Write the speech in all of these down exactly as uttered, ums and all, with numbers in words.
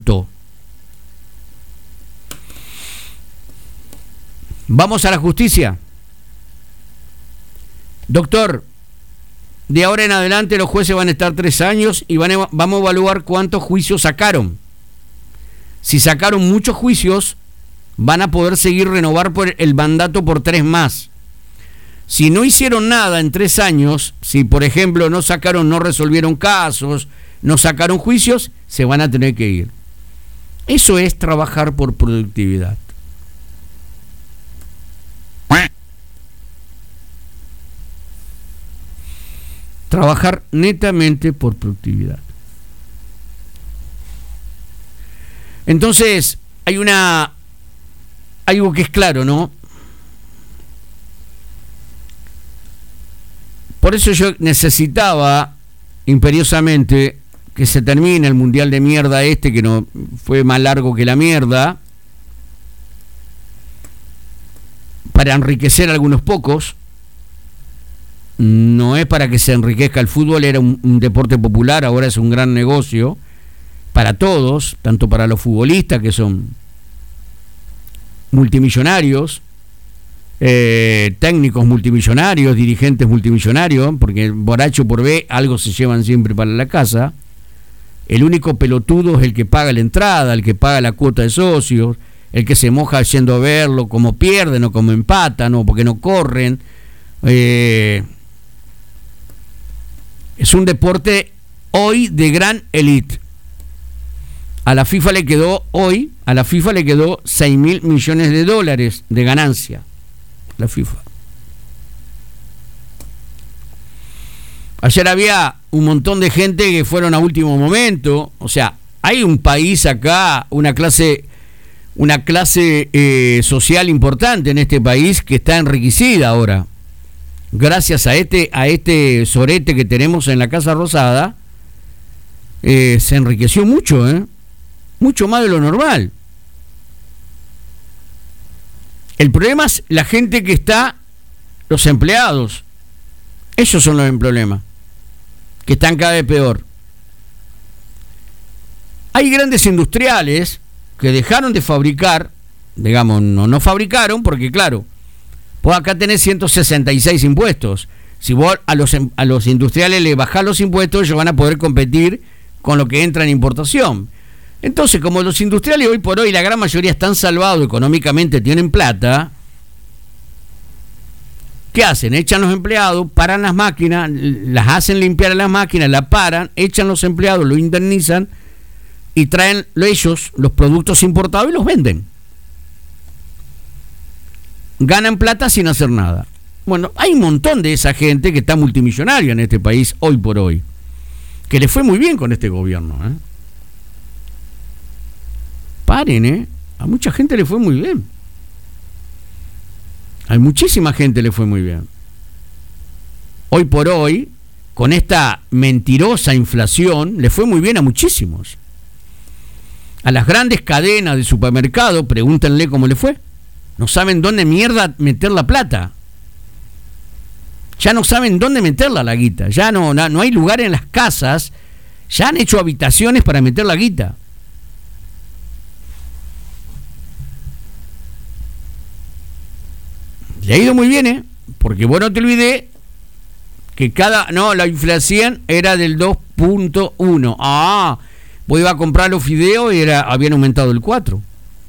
Vamos a la justicia. Doctor, de ahora en adelante los jueces van a estar tres años y van a, vamos a evaluar cuántos juicios sacaron. Si sacaron muchos juicios, van a poder seguir renovar por el mandato por tres más. Si no hicieron nada en tres años, si por ejemplo no sacaron, no resolvieron casos, no sacaron juicios, se van a tener que ir. Eso es trabajar por productividad. Trabajar netamente por productividad. Entonces, hay una algo que es claro, ¿no? Por eso yo necesitaba imperiosamente que se termine el mundial de mierda este, que no fue más largo que la mierda, para enriquecer a algunos pocos. No es para que se enriquezca el fútbol, era un, un deporte popular, ahora es un gran negocio para todos, tanto para los futbolistas que son multimillonarios, eh, técnicos multimillonarios, dirigentes multimillonarios, porque borracho por B algo se llevan siempre para la casa. El único pelotudo es el que paga la entrada, el que paga la cuota de socios, el que se moja yendo a verlo, como pierden o como empatan o porque no corren. Eh, es un deporte hoy de gran élite. A la FIFA le quedó hoy, a la FIFA le quedó seis mil millones de dólares de ganancia. La FIFA. Ayer había un montón de gente que fueron a último momento. O sea, hay un país acá, una clase, una clase eh, social importante en este país que está enriquecida ahora. Gracias a este, a este sorete que tenemos en la Casa Rosada, eh, se enriqueció mucho, ¿eh? Mucho más de lo normal. El problema es la gente que está, los empleados. Esos son los problemas, que están cada vez peor. Hay grandes industriales que dejaron de fabricar, digamos, no, no fabricaron, porque claro, vos acá tenés ciento sesenta y seis impuestos. Si vos a los, a los industriales le bajás los impuestos, ellos van a poder competir con lo que entra en importación. Entonces, como los industriales hoy por hoy, la gran mayoría están salvados económicamente, tienen plata, ¿qué hacen? Echan los empleados, paran las máquinas, las hacen limpiar a las máquinas, la paran, echan los empleados, lo indemnizan y traen ellos los productos importados y los venden. Ganan plata sin hacer nada. Bueno, hay un montón de esa gente que está multimillonaria en este país hoy por hoy, que le fue muy bien con este gobierno, ¿eh? Paren, ¿eh? A mucha gente le fue muy bien. A muchísima gente le fue muy bien. Hoy por hoy, con esta mentirosa inflación, le fue muy bien a muchísimos. A las grandes cadenas de supermercado, pregúntenle cómo le fue. No saben dónde mierda meter la plata. Ya no saben dónde meterla la guita. Ya no, no, no hay lugar en las casas. Ya han hecho habitaciones para meter la guita. Le ha ido muy bien, ¿eh? Porque vos no te olvidé que cada... No, la inflación era del dos punto uno. Ah, vos ibas a comprar los fideos y era, habían aumentado el cuatro.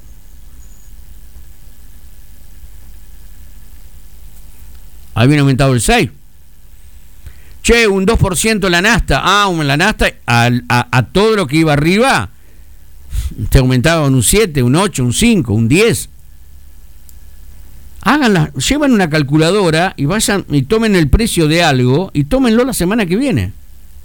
Habían aumentado el seis. Che, un dos por ciento la nafta. Ah, la nafta a, a, a todo lo que iba arriba te aumentaba un siete, un ocho, un cinco, un diez. Háganla, llevan una calculadora y vayan y tomen el precio de algo y tómenlo la semana que viene.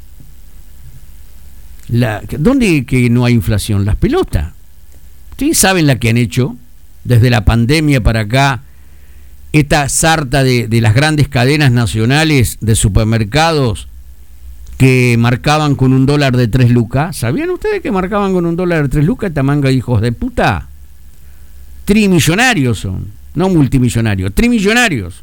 La, ¿Dónde que no hay inflación? Las pelotas. Ustedes saben la que han hecho desde la pandemia para acá, esta sarta de, de las grandes cadenas nacionales de supermercados que marcaban con un dólar de tres lucas. ¿Sabían ustedes que marcaban con un dólar de tres lucas esta manga de hijos de puta? Trimillonarios son. No multimillonarios, trimillonarios.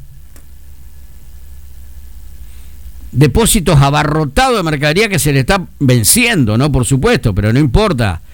Depósitos abarrotados de mercadería que se le está venciendo, ¿no? Por supuesto, pero no importa.